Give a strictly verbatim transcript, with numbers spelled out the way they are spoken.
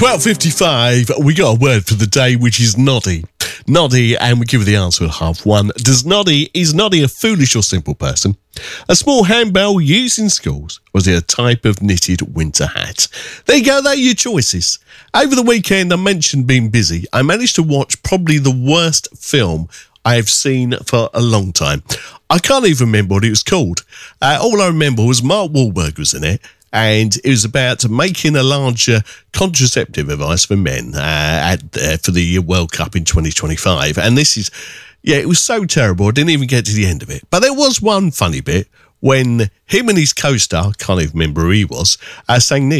twelve fifty-five, we got a word for the day, which is noddy. Noddy, and we give you the answer at half one. Does noddy, is noddy a foolish or simple person? A small handbell used in schools? Or is it a type of knitted winter hat? There you go, they're your choices. Over the weekend, I mentioned being busy. I managed to watch probably the worst film I have seen for a long time. I can't even remember what it was called. Uh, all I remember was Mark Wahlberg was in it, and it was about making a larger contraceptive device for men uh, at, uh, for the World Cup in twenty twenty-five. And this is, yeah, it was so terrible, I didn't even get to the end of it. But there was one funny bit when him and his co-star, can't even remember who he was, uh, sang this.